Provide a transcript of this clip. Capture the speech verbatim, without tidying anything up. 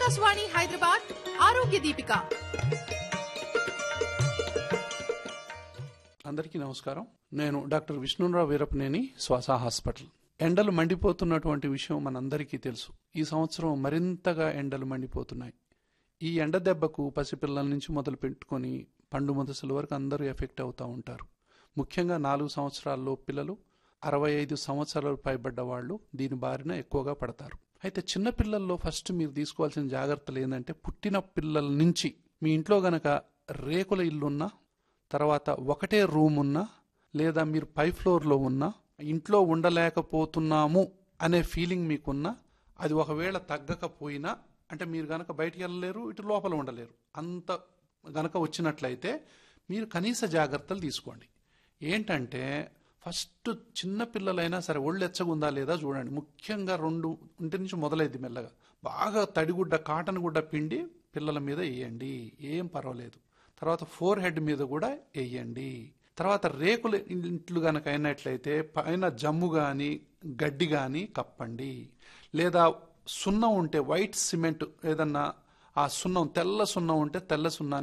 ఆకాశవాణి హైదరాబాద్ ఆరోగ్య దీపిక. అందరికీ నమస్కారం. నేను డాక్టర్ విష్ణురావు వీరపనేని, శ్వాస హాస్పిటల్. ఎండలు మండిపోతున్నటువంటి విషయం మనందరికీ తెలుసు. ఈ సంవత్సరం మరింతగా ఎండలు మండిపోతున్నాయి. ఈ ఎండ దెబ్బకు పసిపిల్లల నుంచి మొదలు పెట్టుకొని పండు ముదసల వరకు అందరూ ఎఫెక్ట్ అవుతూ ఉంటారు. ముఖ్యంగా నాలుగు సంవత్సరాల్లో పిల్లలు, అరవై ఐదు సంవత్సరాలు పైబడ్డ వాళ్ళు దీని బారిన ఎక్కువగా పడతారు. అయితే చిన్నపిల్లల్లో ఫస్ట్ మీరు తీసుకోవాల్సిన జాగ్రత్తలు ఏంటంటే, పుట్టిన పిల్లల నుంచి మీ ఇంట్లో గనక రేకుల ఇల్లున్నా, తర్వాత ఒకటే రూమ్ ఉన్నా, లేదా మీరు పై ఫ్లోర్లో ఉన్నా, ఇంట్లో ఉండలేకపోతున్నాము అనే ఫీలింగ్ మీకున్నా, అది ఒకవేళ తగ్గకపోయినా, అంటే మీరు గనక బయటికి వెళ్ళలేరు, ఇటు లోపల ఉండలేరు, అంత గనక వచ్చినట్లయితే మీరు కనీస జాగ్రత్తలు తీసుకోండి. ఏంటంటే ఫస్ట్ చిన్నపిల్లలైనా సరే ఒళ్ళు ఎచ్చగుందా లేదా చూడండి. ముఖ్యంగా రెండు ఇంటి నుంచి మొదలైద్ది మెల్లగా. బాగా తడిగుడ్డ, కాటన్ గుడ్డ పిండి పిల్లల మీద వేయండి, ఏం పర్వాలేదు. తర్వాత ఫోర్ హెడ్ మీద కూడా వేయండి. తర్వాత రేకుల ఇంట్లు కనుక అయినట్లయితే పైన జమ్ము కానీ గడ్డి కానీ కప్పండి. లేదా సున్నం ఉంటే వైట్ సిమెంట్ ఏదన్నా, ఆ సున్నం తెల్ల సున్నం ఉంటే తెల్ల సున్నాన్ని